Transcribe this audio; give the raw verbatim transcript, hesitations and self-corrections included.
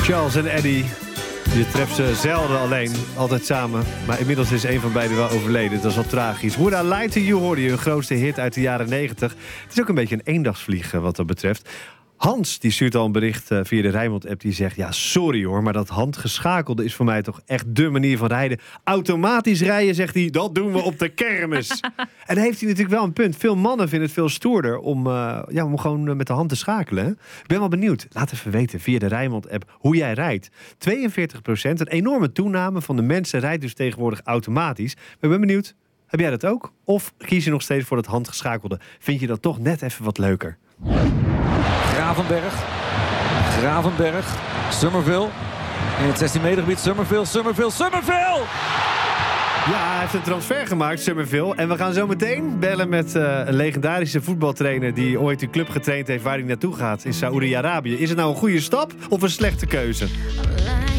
Charles en Eddie. Je treft ze zelden alleen, altijd samen. Maar inmiddels is een van beiden wel overleden. Dat is wel tragisch. Would I Lie to You hoorde je, een grootste hit uit de jaren negentig. Het is ook een beetje een eendagsvlieg wat dat betreft. Hans die stuurt al een bericht uh, via de Rijnmond-app. Die zegt, ja sorry hoor, maar dat handgeschakelde is voor mij toch echt de manier van rijden. Automatisch rijden, zegt hij, dat doen we op de kermis. En dan heeft hij natuurlijk wel een punt. Veel mannen vinden het veel stoerder om, uh, ja, om gewoon uh, met de hand te schakelen. Hè? Ik ben wel benieuwd. Laat even weten via de Rijnmond-app hoe jij rijdt. tweeënveertig procent, een enorme toename van de mensen rijdt dus tegenwoordig automatisch. Ik ben benieuwd, heb jij dat ook? Of kies je nog steeds voor dat handgeschakelde? Vind je dat toch net even wat leuker? Gravenberg. Gravenberg. Summerville. In het zestien meter gebied. Summerville. Summerville. Summerville! Ja, hij heeft een transfer gemaakt, Summerville. En we gaan zo meteen bellen met uh, een legendarische voetbaltrainer die ooit een club getraind heeft waar hij naartoe gaat in Saoedi-Arabië. Is het nou een goede stap of een slechte keuze?